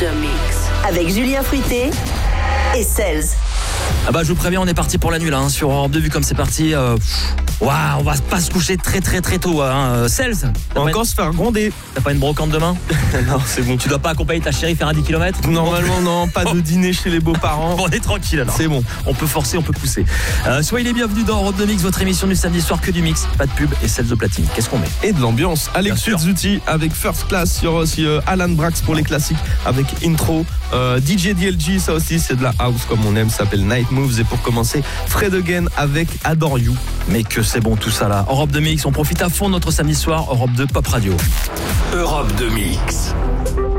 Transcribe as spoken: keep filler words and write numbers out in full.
deux Mix. Avec Julien Fruité et Cels. Ah bah je vous préviens, on est parti pour la nuit là hein, sur Europe deux. Vu comme c'est parti, euh, waouh, on va pas se coucher très très très tôt hein. Cels, on va encore une... se faire gronder. T'as pas une brocante demain? Non, c'est bon. Tu dois pas accompagner ta chérie faire un dix kilomètres? Normalement non, pas de dîner chez les beaux-parents. Bon, on est tranquille alors. C'est bon. On peut forcer, on peut pousser. Euh, soyez les bienvenus dans Europe deux Mix, votre émission du samedi soir, que du mix, pas de pub et Cels de platine. Qu'est-ce qu'on met? Et de l'ambiance. Alex Pizzuti avec First Class. Il y aura aussi euh, Alan Brax pour les classiques avec Intro. Euh, D J D L G, ça aussi c'est de la house comme on aime, ça s'appelle Night Moves. Et pour commencer, Fred Again avec Adore You. Mais que c'est bon tout ça là. Europe deux Mix, on profite à fond de notre samedi soir. Europe deux Pop Radio. Europe deux Mix.